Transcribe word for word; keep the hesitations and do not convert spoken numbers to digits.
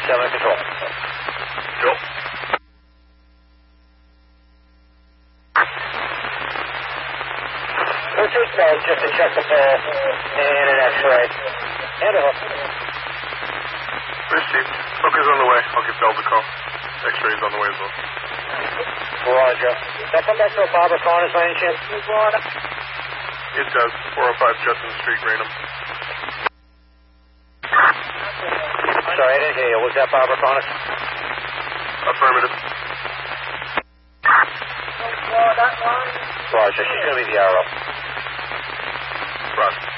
seven control. Joe. Let's take note just to check the ball and an X-ray. And a hook. Received. Hooker's on the way. I'll give Delta a call. X-ray's on the way as well. Roger. Does that come back to a Barbara Corners by any chance? It does. four oh five Justin Street, Raynham. Sorry, I didn't hear you. Was that Barbara Corners? Affirmative. Roger. She's going to be the arrow. Roger.